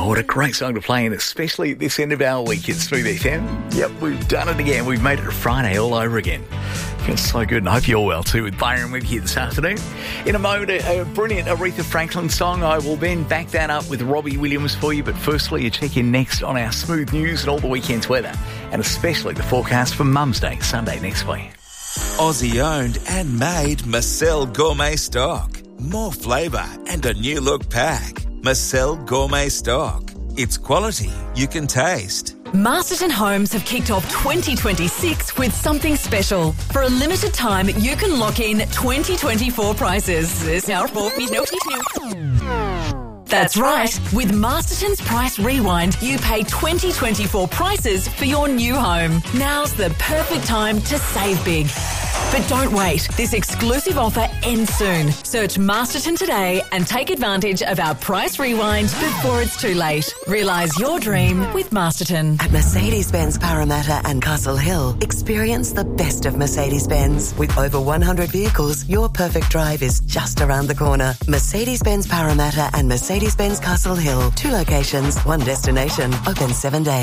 Oh, what a great song to play, and especially at this end of our week. It's Smooth FM. Yep, we've done it again. We've made it a Friday all over again. Feels so good, and I hope you're well too, with Byron with you this afternoon. In a moment, a brilliant Aretha Franklin song. I will then back that up with Robbie Williams for you, but firstly, a check-in next on our Smooth News and all the weekend's weather, and especially the forecast for Mum's Day, Sunday next week. Aussie owned and made Marcel Gourmet Stock. More flavour and a new look pack. Marcel Gourmet Stock. It's quality you can taste. Masterton Homes have kicked off 2026 with something special. For a limited time, you can lock in 2024 prices. That's right. With Masterton's Price Rewind, you pay 2024 prices for your new home. Now's the perfect time to save big. But don't wait. This exclusive offer ends soon. Search Masterton today and take advantage of our Price Rewind before it's too late. Realise your dream with Masterton. At Mercedes-Benz Parramatta and Castle Hill, experience the best of Mercedes-Benz. With over 100 vehicles, your perfect drive is just around the corner. Mercedes-Benz Parramatta and Mercedes-Benz Castle Hill. 2 locations, 1 destination. Open 7 days.